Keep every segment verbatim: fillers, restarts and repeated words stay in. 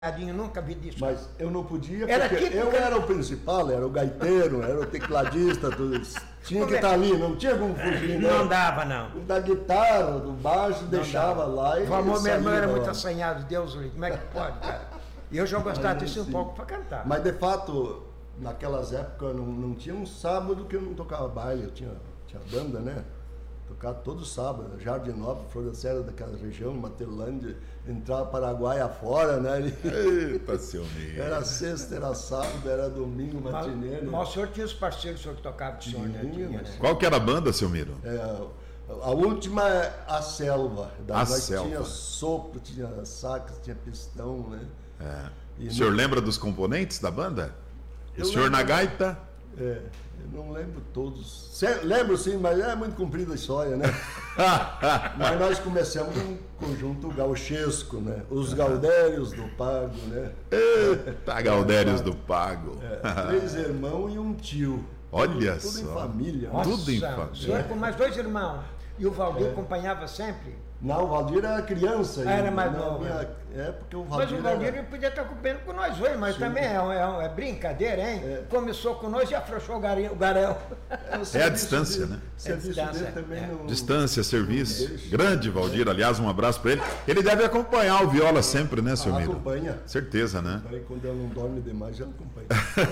Nunca vi disso. Mas eu não podia, era porque tipo, eu era o principal, era o gaiteiro, era o tecladista, tudo. Tinha que é? estar ali, não tinha como fugir. Não, não né? dava, não. Da guitarra, do baixo, não deixava dava. lá e o amor, meu irmão era muito lá. assanhado, Deus livre. Como é que pode, cara? E eu já gostava disso um pouco para cantar. Mas de fato, naquelas épocas não, não tinha um sábado que eu não tocava baile, eu tinha, tinha banda, né? Tocava todo sábado, Jardinópolis, Flor da Serra, daquela região, Matelândia, entrava Paraguai afora, né? Eita, seu amigo. Era sexta, era sábado, era domingo, matineiro. Mas o senhor tinha os parceiros, o senhor que tocava de som, né? Tinha, né? Qual que era a banda, seu Miro? É, a última é A Selva. Da A nós Selva. Tinha sopro, tinha sax, tinha pistão, né? É. E o senhor no... lembra dos componentes da banda? O Eu senhor lembro... na gaita? É, eu não lembro todos. Lembro sim, mas é muito comprida a história, né? Mas nós começamos um conjunto gauchesco, né? Os Gaudérios do Pago, né? Eita, Gaudérios do Pago. É, três irmãos e um tio. Olha tudo, tudo só. em família. Nossa, Tudo em família. O senhor com mais dois irmãos. E o Valdir é. acompanhava sempre? Não, o Valdir era criança. Ah, ainda, era mais na novo. minha época, o Valdir Mas o Valdir era... podia estar acompanhando com nós hoje, mas Sim. também é, é, é brincadeira, hein? É. Começou com nós e afrouxou o garel. É, é a distância, dele, né? É a distância. Também é. não, distância, serviço. Não Grande Valdir, aliás, um abraço para ele. Ele deve acompanhar o Viola sempre, né, seu ah, Miro? Acompanha. Certeza, né? Acompanha. Quando ela não dorme demais, ela acompanha.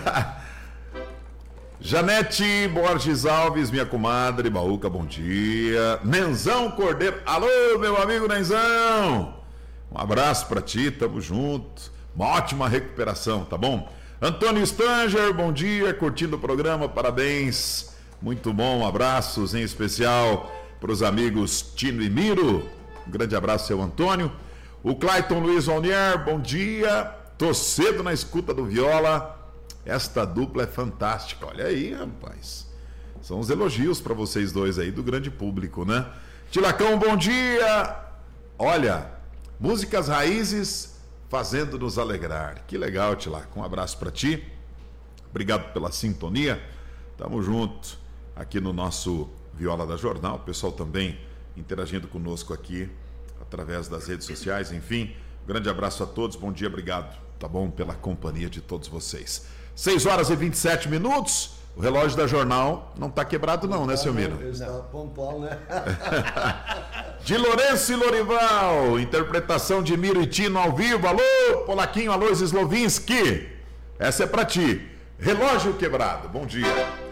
Janete Borges Alves, minha comadre, Baúca, bom dia. Nenzão Cordeiro, alô, meu amigo Nenzão. Um abraço pra ti, tamo junto. Uma ótima recuperação, tá bom? Antônio Stanger, bom dia, curtindo o programa, parabéns. Muito bom, abraços em especial pros amigos Tino e Miro. Um grande abraço, seu Antônio. O Clayton Luiz Valnier, bom dia. Tô cedo na escuta do Viola. Esta dupla é fantástica. Olha aí, rapaz. São os elogios para vocês dois aí do grande público, né? Tilacão, bom dia. Olha, músicas raízes fazendo nos alegrar. Que legal, Tilacão. Um abraço para ti. Obrigado pela sintonia. Tamo junto aqui no nosso Viola da Jornal. O pessoal também interagindo conosco aqui através das redes sociais. Enfim, grande abraço a todos. Bom dia, obrigado, tá bom? Pela companhia de todos vocês. seis horas e vinte e sete minutos. O relógio da Jornal não está quebrado não, né, seu Miro? Está pontual, né? De Lourenço e Lorival, interpretação de Miro e Tino ao vivo. Alô, Polaquinho, alô, Slovinski. Essa é para ti. Relógio quebrado. Bom dia.